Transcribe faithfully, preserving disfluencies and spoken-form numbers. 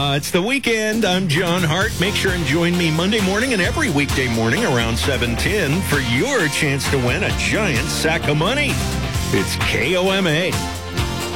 Uh, it's the weekend. I'm John Hart. Make sure and join me Monday morning and every weekday morning around seven ten for your chance to win a giant sack of money. It's K O M A.